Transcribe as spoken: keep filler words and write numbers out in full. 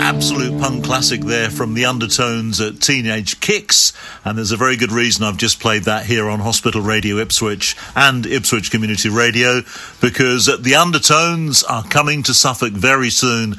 Absolute punk classic there from the Undertones at Teenage Kicks, and there's a very good reason I've just played that here on Hospital Radio Ipswich and Ipswich Community Radio, because the Undertones are coming to Suffolk very soon